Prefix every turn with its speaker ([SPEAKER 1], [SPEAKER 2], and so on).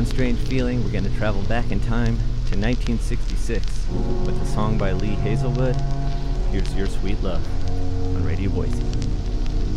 [SPEAKER 1] One Strange Feeling, we're going to travel back in time to 1966 with a song by Lee Hazelwood. Here's Your Sweet Love on Radio Boise.